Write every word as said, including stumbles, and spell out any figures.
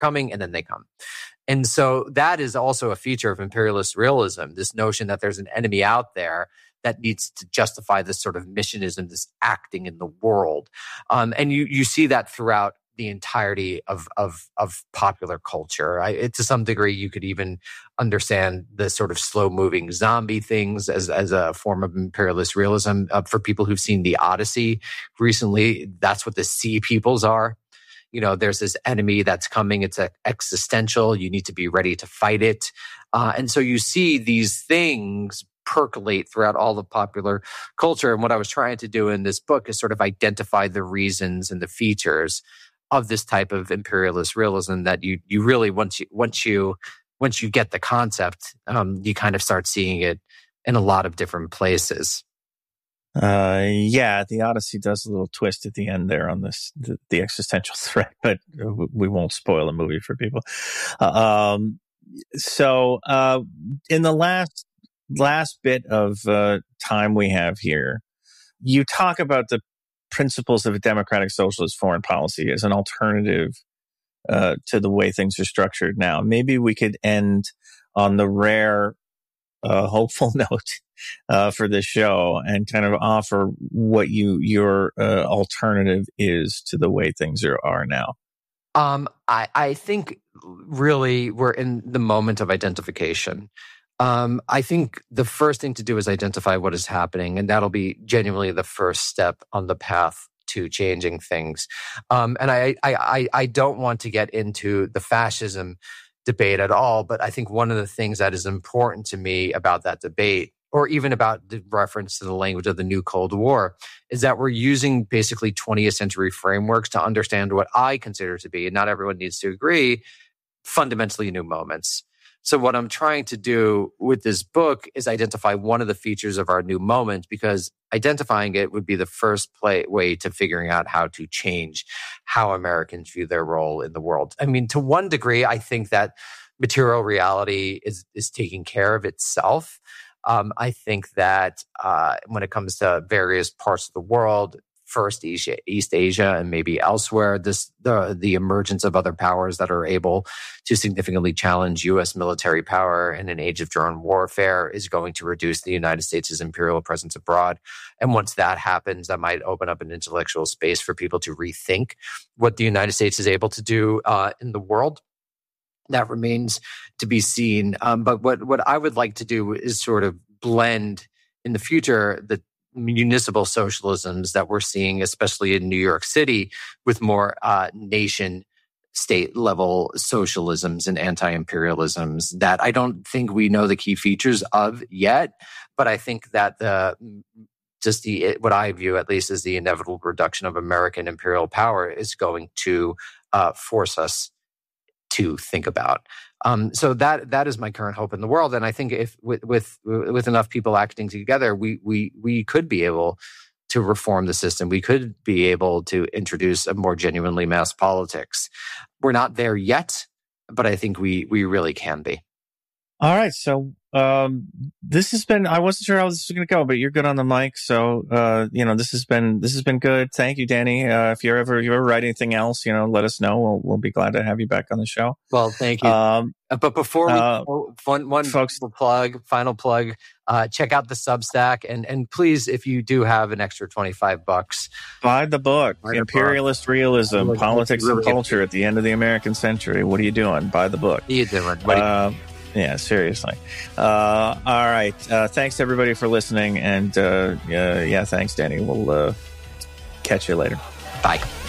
coming, and then they come. And so that is also a feature of imperialist realism, this notion that there's an enemy out there that needs to justify this sort of missionism, this acting in the world. Um, and you you see that throughout the entirety of of, of popular culture. I, it, to some degree, you could even understand the sort of slow-moving zombie things as, as a form of imperialist realism. Uh, for people who've seen The Odyssey recently, that's what the sea peoples are. You know, there's this enemy that's coming. It's existential. You need to be ready to fight it. Uh, and so you see these things percolate throughout all of popular culture. And what I was trying to do in this book is sort of identify the reasons and the features of this type of imperialist realism that you you really, once you once you once you get the concept, um, you kind of start seeing it in a lot of different places. Uh, yeah, the Odyssey does a little twist at the end there on this the, the existential threat, but we won't spoil the movie for people. Uh, um, so uh, in the last last bit of uh, time we have here, you talk about the principles of a democratic socialist foreign policy as an alternative uh, to the way things are structured now. Maybe we could end on the rare, uh, hopeful note uh, for this show and kind of offer what you your uh, alternative is to the way things are, are now. Um, I, I think really we're in the moment of identification. Um, I think the first thing to do is identify what is happening, and that'll be genuinely the first step on the path to changing things. Um, and I, I, I, I don't want to get into the fascism debate at all, but I think one of the things that is important to me about that debate, or even about the reference to the language of the new Cold War, is that we're using basically twentieth century frameworks to understand what I consider to be, and not everyone needs to agree, fundamentally new moments. So what I'm trying to do with this book is identify one of the features of our new moment, because identifying it would be the first play, way to figuring out how to change how Americans view their role in the world. I mean, to one degree, I think that material reality is, is taking care of itself. Um, I think that uh, when it comes to various parts of the world, first Asia, East Asia and maybe elsewhere, this the the emergence of other powers that are able to significantly challenge U S military power in an age of drone warfare is going to reduce the United States' imperial presence abroad. And once that happens, that might open up an intellectual space for people to rethink what the United States is able to do uh, in the world. That remains to be seen. Um, but what, what I would like to do is sort of blend in the future the municipal socialisms that we're seeing, especially in New York City, with more uh, nation state level socialisms and anti-imperialisms that I don't think we know the key features of yet. But I think that the just the what I view at least as the inevitable reduction of American imperial power is going to uh, force us to think about. Um, so that that is my current hope in the world, and I think if with with, with enough people acting together, we we we could be able to reform the system. We could be able to introduce a more genuinely mass politics. We're not there yet, but I think we we really can be. All right, so um, this has been. I wasn't sure how this was going to go, but you're good on the mic, so uh, you know this has been this has been good. Thank you, Danny. Uh, if you're ever you ever write anything else, you know, let us know. We'll we'll be glad to have you back on the show. Well, thank you. Um, but before we uh, go, one one folks, plug, final plug. Uh, check out the Substack, and and please, if you do have an extra twenty-five bucks, buy the book. Buy Imperialist book. Realism, really, Politics really and Culture at the End of the American Century. What are you doing? Buy the book. What are you doing? What are you uh, Yeah, seriously. Uh, all right. Uh, thanks, everybody, for listening. And, uh, yeah, yeah, thanks, Danny. We'll uh, catch you later. Bye.